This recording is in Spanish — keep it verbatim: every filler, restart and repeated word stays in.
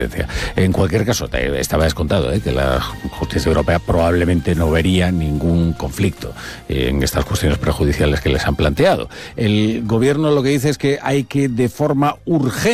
En cualquier caso, te estaba descontado ¿eh? que la justicia europea probablemente no vería ningún conflicto en estas cuestiones prejudiciales que les han planteado. El gobierno lo que dice es que hay que, de forma urgente,